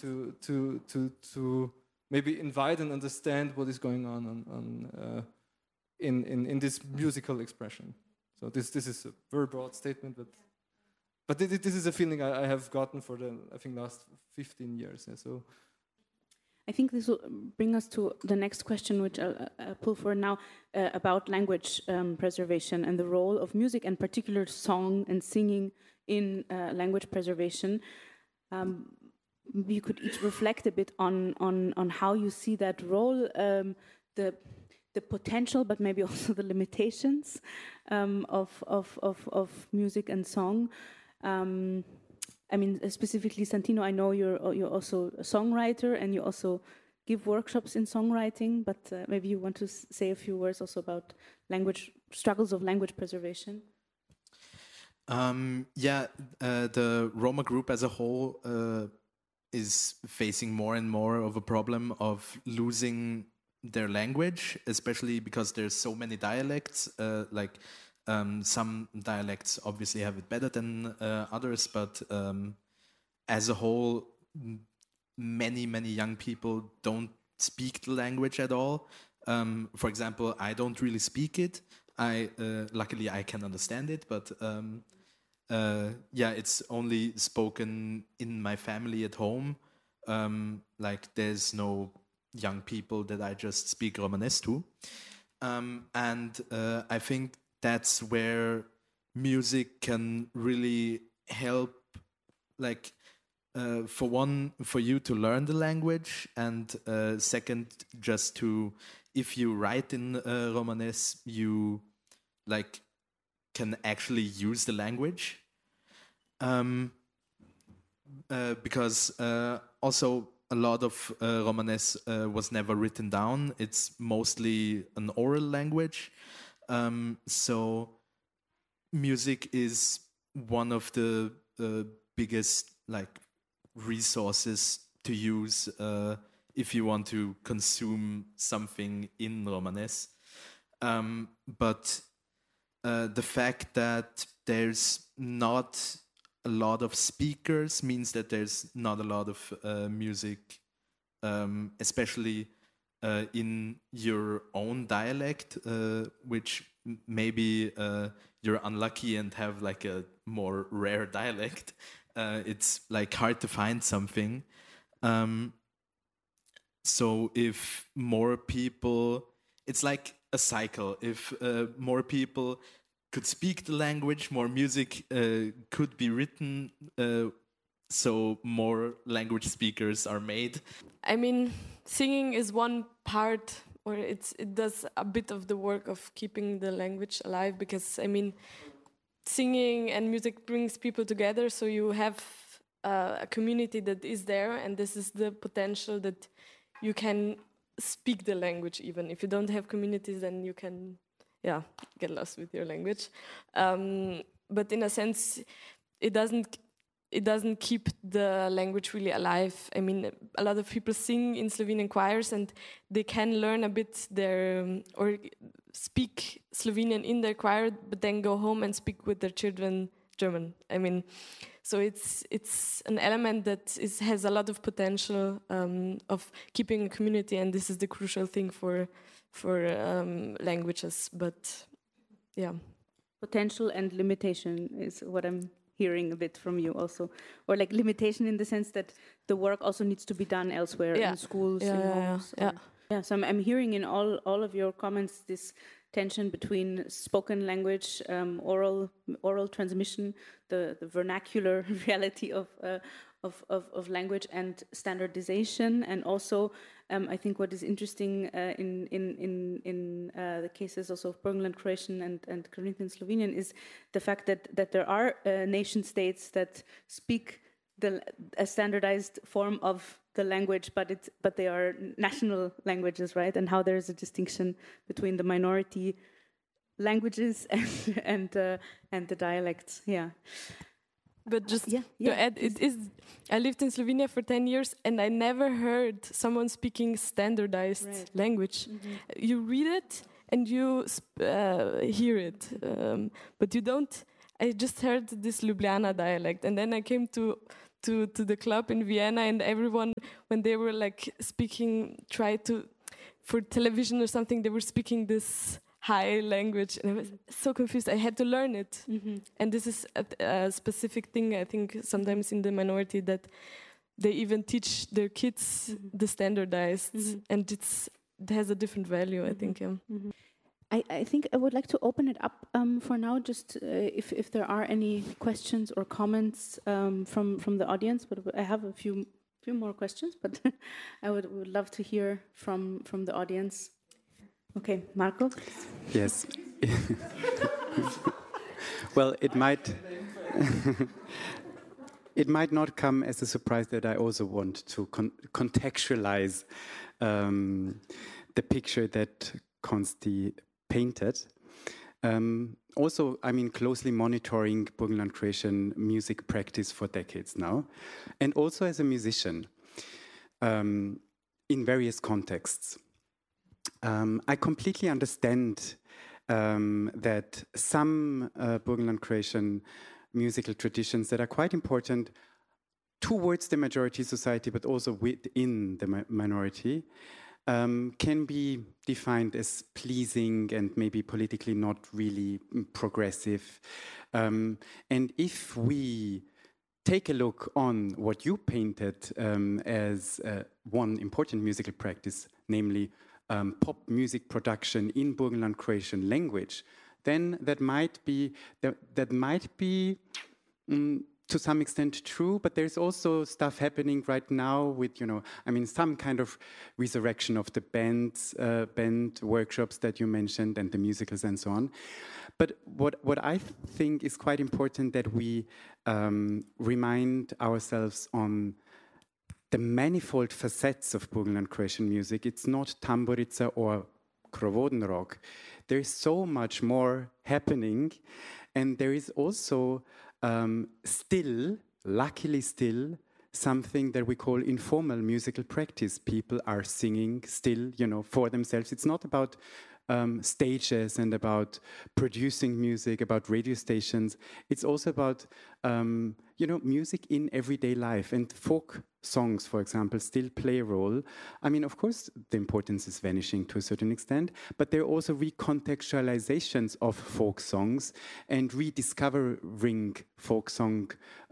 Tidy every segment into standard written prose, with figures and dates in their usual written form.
to maybe invite and understand what is going on in this musical expression. So this is a very broad statement, but this is a feeling I have gotten for the last 15 years. Yeah, so I think this will bring us to the next question, which I'll pull for now, about language preservation and the role of music, and particular song and singing in language preservation. You could each reflect a bit on how you see that role, the potential, but maybe also the limitations of music and song. I mean, specifically, Santino, I know you're also a songwriter and you also give workshops in songwriting, but maybe you want to say a few words also about struggles of language preservation. The Roma group as a whole is facing more and more of a problem of losing their language, especially because there's so many dialects. Some dialects obviously have it better than others, but as a whole, many young people don't speak the language at all. For example, I don't really speak it. Luckily I can understand it, but it's only spoken in my family at home. There's no young people that I just speak Romanes to. I think that's where music can really help, for you to learn the language, and second, just if you write in Romanes, you can actually use the language. Because also a lot of Romanes was never written down. It's mostly an oral language. So music is one of the biggest resources to use if you want to consume something in Romanes. But the fact that there's not a lot of speakers means that there's not a lot of music, especially in your own dialect, which maybe you're unlucky and have a more rare dialect. It's hard to find something. So if more people, it's like a cycle. If more people could speak the language, more music could be written, so more language speakers are made. I mean, singing is one part, or it does a bit of the work of keeping the language alive, because I mean, singing and music brings people together, so you have a community that is there, and this is the potential that you can speak the language. Even if you don't have communities, then you can get lost with your language. But in a sense, it doesn't keep the language really alive. I mean, a lot of people sing in Slovenian choirs, and they can learn a bit or speak Slovenian in their choir, but then go home and speak with their children German. I mean, so it's an element that has a lot of potential of keeping a community, and this is the crucial thing for languages. But potential and limitation is what I'm hearing a bit from you also, or limitation in the sense that the work also needs to be done elsewhere, in schools, in homes. So I'm hearing in all of your comments this tension between spoken language, oral transmission, the vernacular reality of language, and standardization, and also I think what is interesting in the cases also of Burgenland Croatian and Carinthian Slovenian is the fact that there are nation states that speak a standardized form of the language, but they are national languages, right? And how there is a distinction between the minority languages and the dialects. Yeah. But just to add, I lived in Slovenia for 10 years, and I never heard someone speaking standardized language. Mm-hmm. You read it and you hear it, but you don't. I just heard this Ljubljana dialect, and then I came to the club in Vienna, and everyone when they were like speaking, for television or something, they were speaking this high language, and I was so confused. I had to learn it. And this is a specific thing, I think, sometimes in the minority, that they even teach their kids the standardized, and it has a different value, I think. I think I would like to open it up for now, just if there are any questions or comments from the audience. But I have a few more questions, but I would love to hear from the audience. Okay, Marco? Yes. Well, it might not come as a surprise that I also want to contextualize the picture that Consti painted. Also, I mean, closely monitoring Burgenland Croatian music practice for decades now, and also as a musician in various contexts. I completely understand that some Burgenland Croatian musical traditions that are quite important towards the majority society, but also within the minority, can be defined as pleasing and maybe politically not really progressive. And if we take a look on what you painted as one important musical practice, namely pop music production in Burgenland Croatian language, then that might be to some extent true, but there's also stuff happening right now with, I mean, some kind of resurrection of the band workshops that you mentioned and the musicals and so on. But what I think is quite important that we remind ourselves on the manifold facets of Burgenland Croatian music. It's not tamburica or Krovoden rock. There is so much more happening, and there is also luckily still, something that we call informal musical practice. People are singing still, for themselves. It's not about stages and about producing music, about radio stations. It's also about, music in everyday life. And folk songs, for example, still play a role. I mean, of course, the importance is vanishing to a certain extent, but there are also recontextualizations of folk songs and rediscovering folk song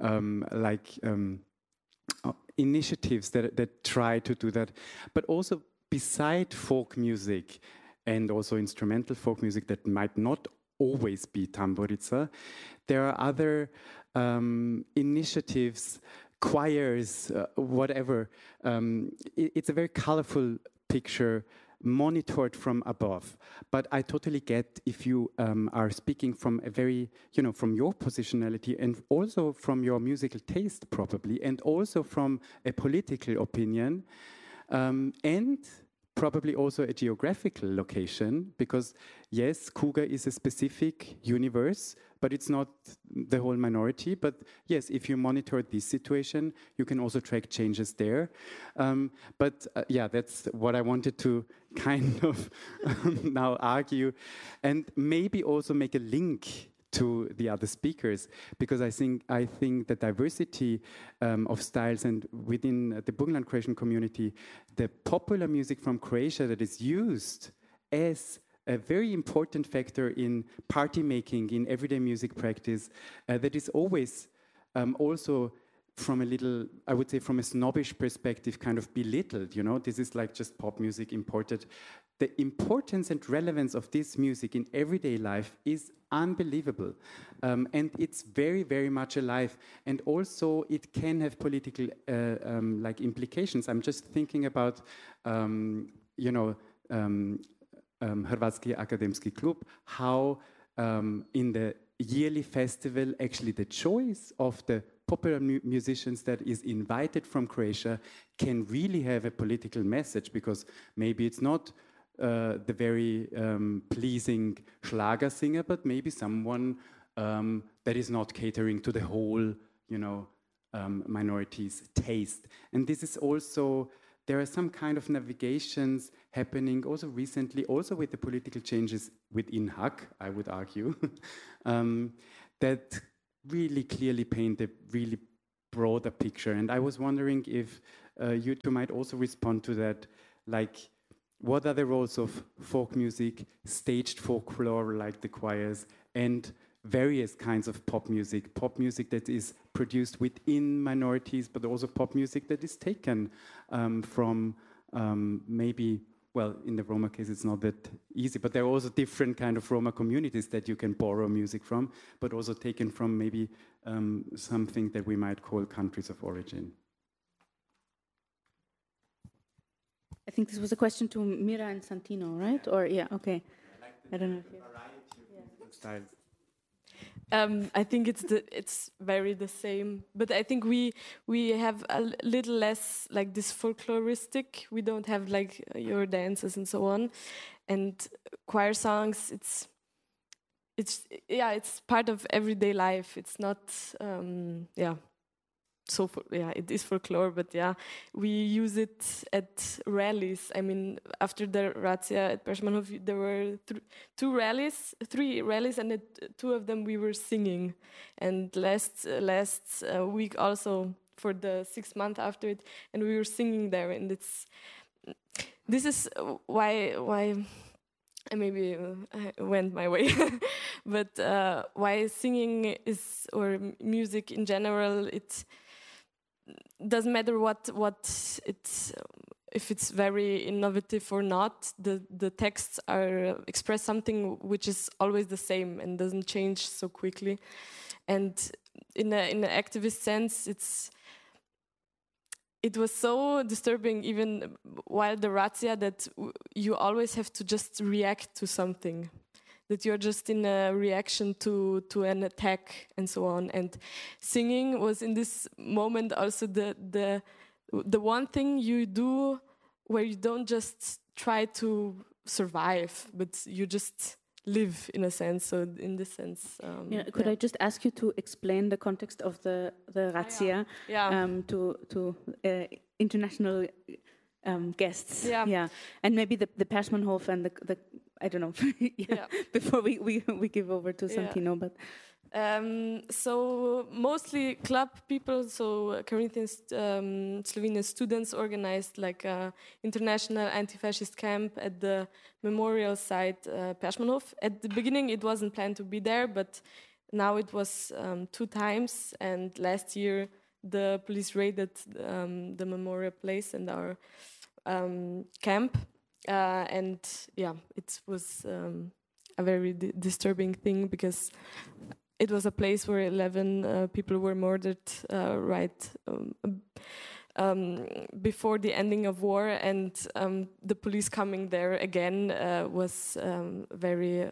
initiatives that try to do that. But also beside folk music, and also instrumental folk music that might not always be tamburica, there are other initiatives, choirs, whatever. It's a very colorful picture monitored from above. But I totally get if you are speaking from a very, from your positionality and also from your musical taste probably, and also from a political opinion, and probably also a geographical location, because yes, Kuga is a specific universe, but it's not the whole minority. But yes, if you monitor this situation, you can also track changes there. Yeah, that's what I wanted to kind of now argue, and maybe also make a link to the other speakers, because I think the diversity of styles, and within the Burgenland Croatian community, the popular music from Croatia that is used as a very important factor in party making, in everyday music practice, that is always also from a little, I would say from a snobbish perspective, kind of belittled, this is like just pop music imported. The importance and relevance of this music in everyday life is unbelievable. And it's very, very much alive. And also it can have political implications. I'm just thinking about, Hrvatski Akademski Klub, how in the yearly festival, actually the choice of the popular musicians that is invited from Croatia can really have a political message, because maybe it's not the very pleasing Schlager singer, but maybe someone that is not catering to the whole, minorities' taste. And this is also, there are some kind of navigations happening also recently, also with the political changes within HAK, I would argue, that really clearly paint a really broader picture. And I was wondering if you two might also respond to that, like, what are the roles of folk music, staged folklore like the choirs, and various kinds of pop music that is produced within minorities, but also pop music that is taken from maybe, well, in the Roma case it's not that easy, but there are also different kind of Roma communities that you can borrow music from, but also taken from maybe something that we might call countries of origin. I think this was a question to Mira and Santino, right? Or yeah, okay. I don't know if you... styles. I think it's very the same, but I think we have a little less like this folkloristic. We don't have like your dances and so on, and choir songs. It's part of everyday life. It's not So it is folklore, but we use it at rallies. I mean, after the razzia at Perschmannhof, there were three rallies, and at two of them we were singing. And last week also for the 6 months after it, and we were singing there. And this is why I maybe I went my way, but why singing is, or music in general, it doesn't matter what it's if it's very innovative or not. The texts express something which is always the same and doesn't change so quickly. And in an activist sense, it was so disturbing, even while the razzia, that you always have to just react to something, that you're just in a reaction to an attack and so on. And singing was in this moment also the one thing you do where you don't just try to survive, but you just live in a sense. So in this sense, could I just ask you to explain the context of the razzia to international guests? And maybe the Perschmannhof and the I don't know. Before we give over to Santino, but. So mostly club people, so Carinthian Slovenian students organized like a international anti-fascist camp at the memorial site Perschmannhof. At the beginning it wasn't planned to be there, but now it was 2 times, and last year the police raided the memorial place and our camp, and it was a very disturbing thing, because it was a place where 11 people were murdered before the ending of war, and the police coming there again was very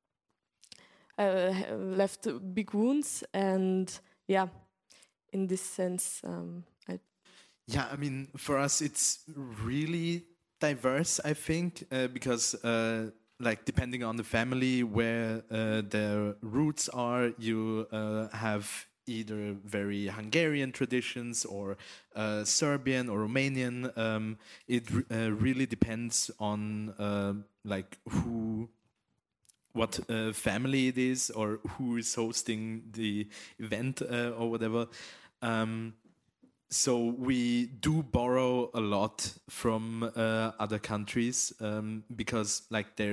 left big wounds, and in this sense, I mean, for us it's really diverse, I think, because like depending on the family where their roots are, you have either very Hungarian traditions or Serbian or Romanian. It really depends on like what family it is, or who is hosting the event or whatever. So we do borrow a lot from other countries, because like there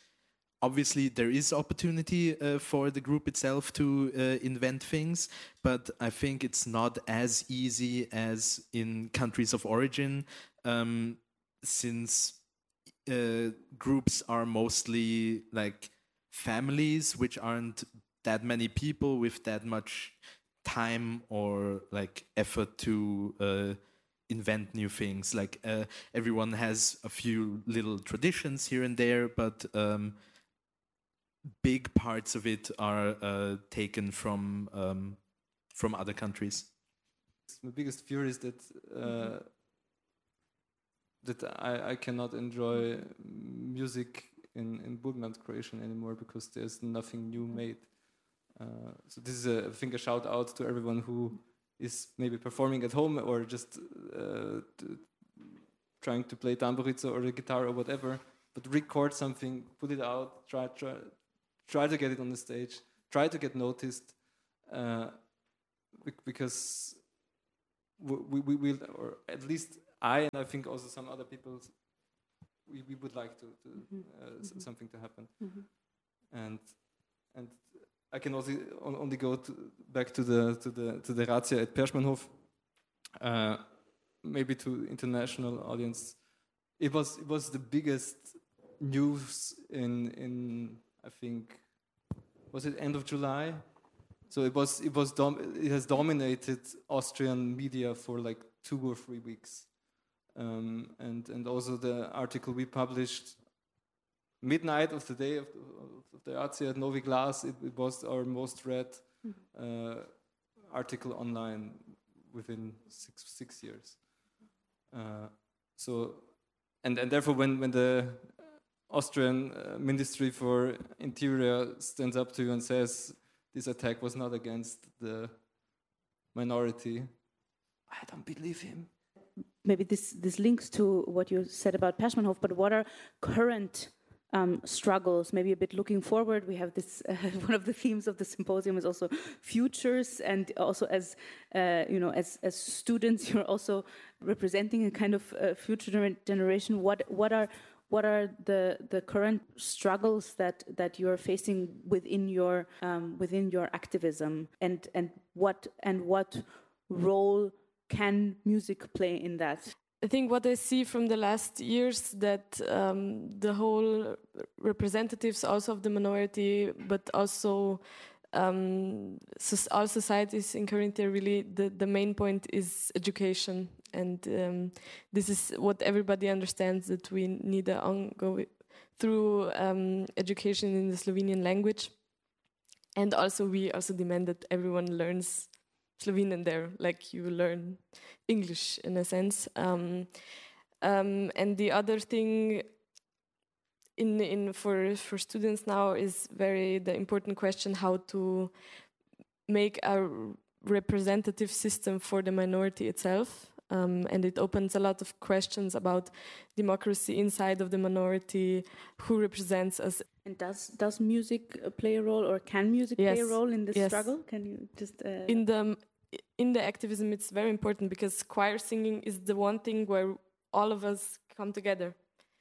is opportunity for the group itself to invent things, but I think it's not as easy as in countries of origin, since groups are mostly like families which aren't that many people with that much time or like effort to invent new things. Like everyone has a few little traditions here and there, but big parts of it are taken from other countries. My biggest fear is that I cannot enjoy music in Burgenland Croatian anymore, because there's nothing new made. So this is, I think, a shout out to everyone who is maybe performing at home or just trying to play tamburica or the guitar or whatever, but record something, put it out, try to get it on the stage, try to get noticed, because we will, or at least I think also some other people, we would like to something to happen. And I can also only go back to the Razzia at Perschmannhof, maybe to international audience. It was the biggest news in I think, was it end of July? So it has dominated Austrian media for like 2 or 3 weeks, and also the article we published midnight of the day of the Razzia at Novi Glas. It was our most read article online within six years. So, and therefore, when the Austrian Ministry for Interior stands up to you and says this attack was not against the minority, I don't believe him. Maybe this links to what you said about Perschmannhof, but what are current struggles? Maybe a bit looking forward. We have this one of the themes of the symposium is also futures, and also as as students, you're also representing a kind of future generation. What are the current struggles that you're facing within your activism, and what role can music play in that? I think what I see from the last years that the whole representatives also of the minority, but also all societies in Carinthia, really the main point is education. And this is what everybody understands, that we need an ongoing through education in the Slovenian language. And also we also demand that everyone learns Slovenian there, like you learn English in a sense. And the other thing for students now is the important question how to make a representative system for the minority itself. And it opens a lot of questions about democracy inside of the minority, who represents us. And does music play a role, or can music play a role in this struggle? Can you just in the activism, it's very important, because choir singing is the one thing where all of us come together.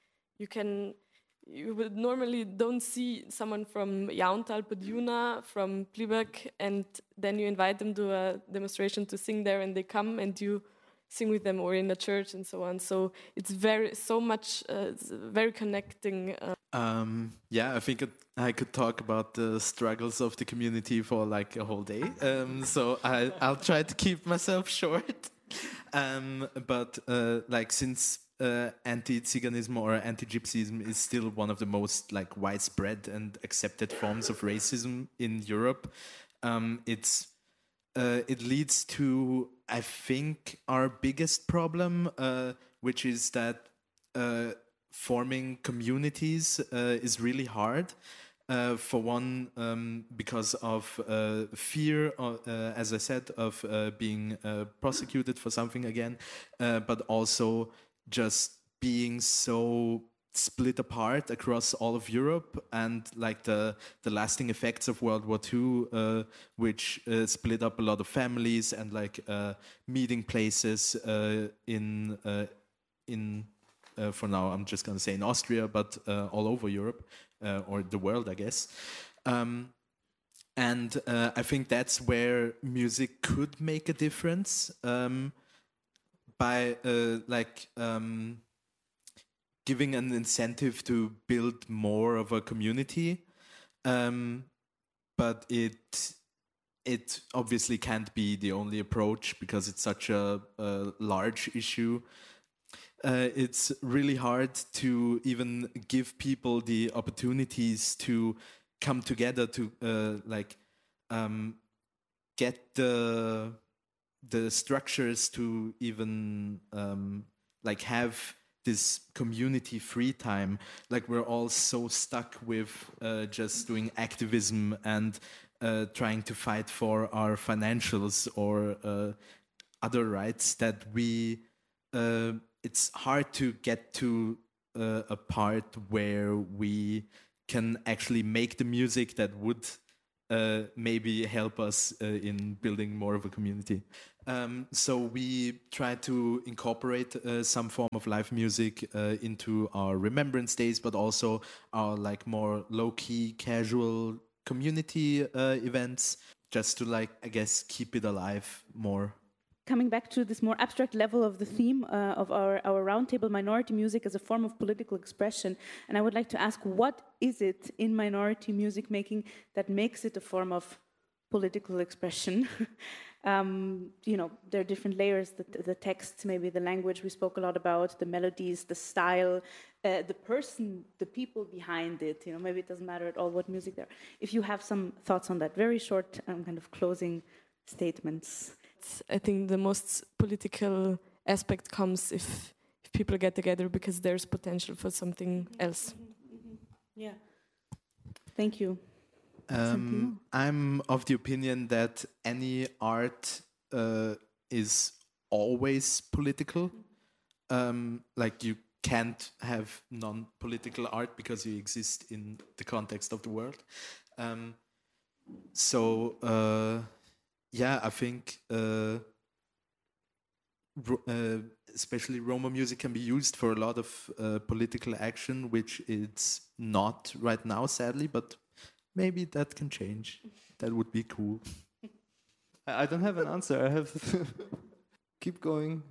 You would normally don't see someone from Jauntal, Podjuna, from Pliberk, and then you invite them to a demonstration to sing there, and they come and you sing with them, or in a church and so on. So it's very connecting. I think I could talk about the struggles of the community for like a whole day. So I'll try to keep myself short. But since anti-Tsiganism or anti-Gypsyism is still one of the most like widespread and accepted forms of racism in Europe, it leads to, I think, our biggest problem, which is that forming communities is really hard. For one, because of fear, as I said, of being prosecuted for something again, but also just being so split apart across all of Europe, and like the lasting effects of World War II, which split up a lot of families and like meeting places in for now I'm just going to say in Austria, but all over Europe or the world, I guess. And I think that's where music could make a difference by giving an incentive to build more of a community. But it obviously can't be the only approach, because it's such a large issue. It's really hard to even give people the opportunities to come together to get the structures to even have this community free time. Like, we're all so stuck with just doing activism and trying to fight for our financials or other rights that we it's hard to get to a part where we can actually make the music that would maybe help us in building more of a community. So we try to incorporate some form of live music into our Remembrance Days, but also our like more low-key, casual community events, just to like, I guess, keep it alive more. Coming back to this more abstract level of the theme of our roundtable, minority music as a form of political expression. And I would like to ask, what is it in minority music making that makes it a form of political expression? You know, there are different layers, the text, maybe the language we spoke a lot about, the melodies, the style, the person, the people behind it. You know, maybe it doesn't matter at all what music there. If you have some thoughts on that, very short kind of closing statements. I think the most political aspect comes if people get together because there's potential for something else. Yeah. Thank you. I'm of the opinion that any art is always political. Like you can't have non-political art because you exist in the context of the world. Yeah, I think especially Roma music can be used for a lot of political action, which it's not right now, sadly, but maybe that can change. That would be cool. I don't have an answer. I have to keep going.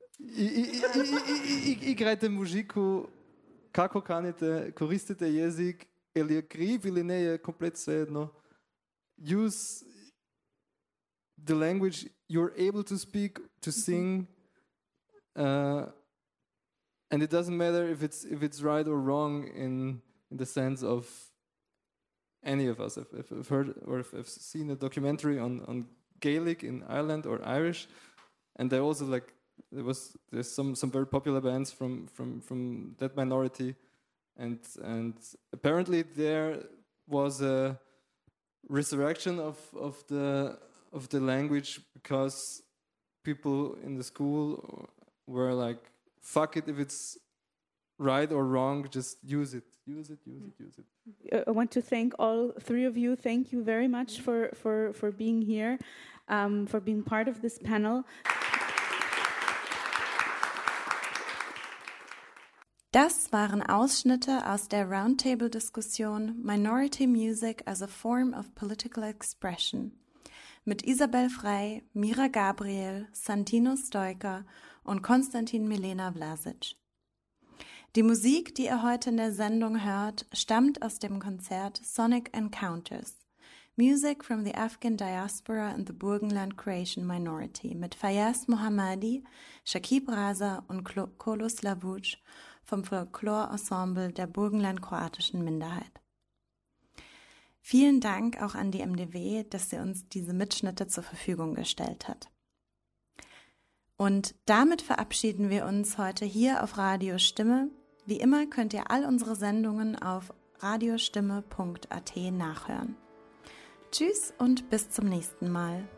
Igrajte muziku kako kanite, koristite jezik, ili je kriv ili ne je komplet svejedno. Use the language you're able to speak, to sing, and it doesn't matter if it's right or wrong in the sense of any of us. If I've heard or if I've seen a documentary on Gaelic in Ireland or Irish, and they also like there's some very popular bands from that minority, and apparently there was a resurrection of the language because people in the school were like, fuck it, if it's right or wrong, just use it. I want to thank all three of you. Thank you very much for being here, for being part of this panel. Das waren Ausschnitte aus der Roundtable-Diskussion Minority Music as a Form of Political Expression mit Isabel Frey, Mira Gabriel, Santino Stoica und Konstantin Milena Vlasic. Die Musik, die ihr heute in der Sendung hört, stammt aus dem Konzert Sonic Encounters, Music from the Afghan Diaspora and the Burgenland Croatian Minority mit Fayez Mohammadi, Shakib Raza und Kolo Slavuc vom Folklore-Ensemble der burgenland-kroatischen Minderheit. Vielen Dank auch an die MDW, dass sie uns diese Mitschnitte zur Verfügung gestellt hat. Und damit verabschieden wir uns heute hier auf Radio Stimme. Wie immer könnt ihr all unsere Sendungen auf radiostimme.at nachhören. Tschüss und bis zum nächsten Mal.